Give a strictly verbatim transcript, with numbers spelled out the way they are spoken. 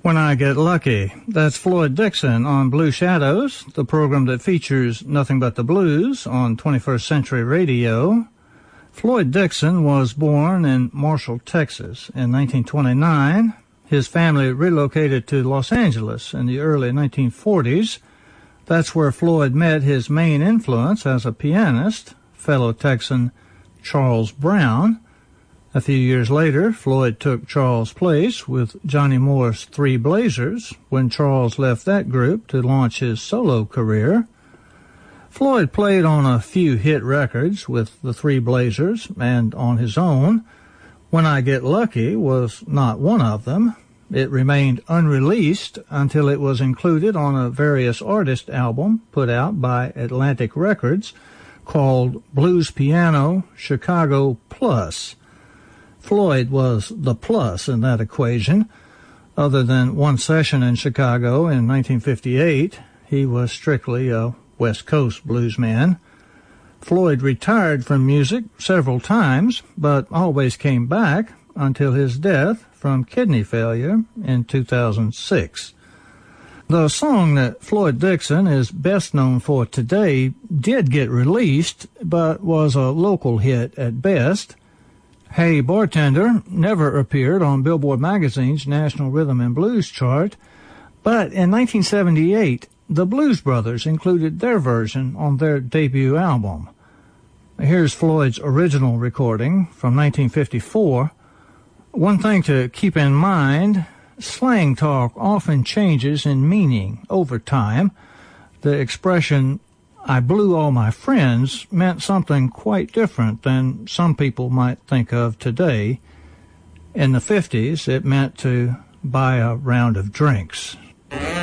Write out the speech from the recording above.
When I Get Lucky. That's Floyd Dixon on Blue Shadows, the program that features nothing but the blues on twenty-first Century Radio. Floyd Dixon was born in Marshall, Texas in nineteen twenty-nine. His family relocated to Los Angeles in the early nineteen forties. That's where Floyd met his main influence as a pianist, fellow Texan Charles Brown. A few years later, Floyd took Charles' place with Johnny Moore's Three Blazers when Charles left that group to launch his solo career. Floyd played on a few hit records with the Three Blazers and on his own. When I Get Lucky was not one of them. It remained unreleased until it was included on a Various Artists album put out by Atlantic Records called Blues Piano Chicago Plus. Floyd was the plus in that equation. Other than one session in Chicago in nineteen fifty-eight, he was strictly a West Coast bluesman. Floyd retired from music several times, but always came back until his death from kidney failure in two thousand six. The song that Floyd Dixon is best known for today did get released, but was a local hit at best. Hey Bartender never appeared on Billboard magazine's National Rhythm and Blues chart, but in nineteen seventy-eight, the Blues Brothers included their version on their debut album. Here's Floyd's original recording from nineteen fifty-four. One thing to keep in mind, slang talk often changes in meaning over time. The expression, "I blew all my friends," meant something quite different than some people might think of today. In the fifties, it meant to buy a round of drinks.